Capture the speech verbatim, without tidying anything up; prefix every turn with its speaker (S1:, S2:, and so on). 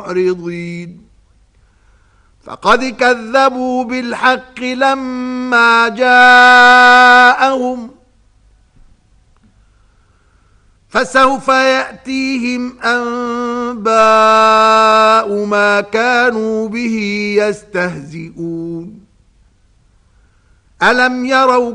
S1: معرضين فقد كذبوا بالحق لما جاءهم فسوف يأتيهم أنباء ما كانوا به يستهزئون ألم يروا